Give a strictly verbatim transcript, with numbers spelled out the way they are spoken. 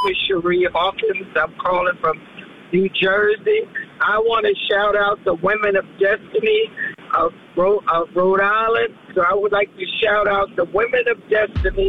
is Cherie Hawkins. I'm calling from New Jersey. I want to shout out the Women of Destiny of Rhode, of Rhode Island. So I would like to shout out the Women of Destiny